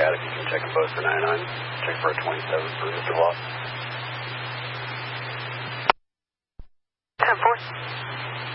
at it. You can check them both for 99. Check for a 27 for Mr. Block. 10-4.